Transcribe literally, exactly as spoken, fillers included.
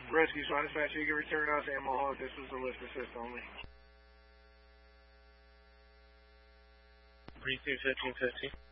Rescue Squad Dispatch, you can return us and Mohawk. This was a lift assist only. Precinct fifteen fifty.